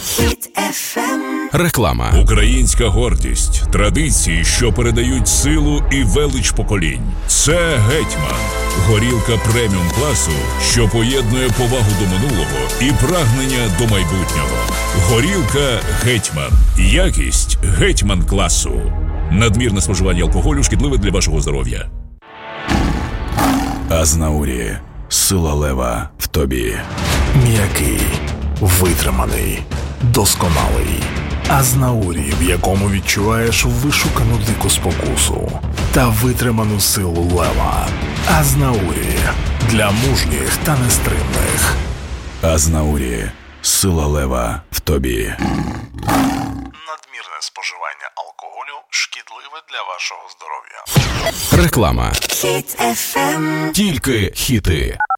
Хіт FM. Реклама. Українська гордість, традиції, що передають силу і велич поколінь. Це «Гетьман». Горілка преміум класу, що поєднує повагу до минулого і прагнення до майбутнього. Горілка «Гетьман». Якість «Гетьман» класу. Надмірне споживання алкоголю шкідливе для вашого здоров'я. Азнаурі. Сила лева в тобі. М'який, витриманий, досконалий. Азнаурі, в якому відчуваєш вишукану дику спокусу та витриману силу лева. Азнаурі. Для мужніх та нестримних. Азнаурі. Сила лева в тобі. Надмірне споживання алкоголю шкідливе для вашого здоров'я. Реклама. Хіт FM. Тільки хіти.